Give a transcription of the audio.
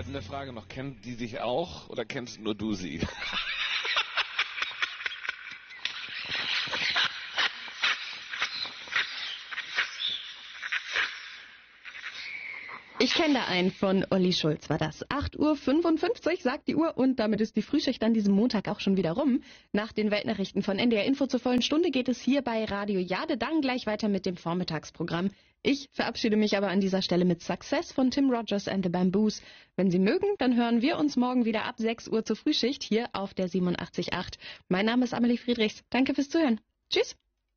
Eine Frage noch, kennen die sich auch oder kennst nur du sie? Ich kenne da einen von Olli Schulz, war das. 8:55 Uhr sagt die Uhr und damit ist die Frühschicht an diesem Montag auch schon wieder rum. Nach den Weltnachrichten von NDR Info zur vollen Stunde geht es hier bei Radio Jade dann gleich weiter mit dem Vormittagsprogramm. Ich verabschiede mich aber an dieser Stelle mit Success von Tim Rogers and the Bamboos. Wenn Sie mögen, dann hören wir uns morgen wieder ab 6 Uhr zur Frühschicht hier auf der 87.8. Mein Name ist Amelie Friedrichs. Danke fürs Zuhören. Tschüss.